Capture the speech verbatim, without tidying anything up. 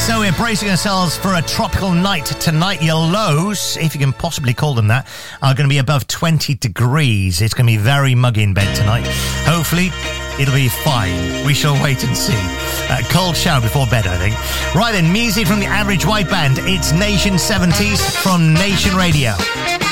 So we're bracing ourselves for a tropical night tonight. Your lows, if you can possibly call them that, are going to be above twenty degrees. It's going to be very muggy in bed tonight. Hopefully, it'll be fine. We shall wait and see. Uh, cold shower before bed, I think. Right then, music from the Average White Band. It's Nation seventies from Nation Radio.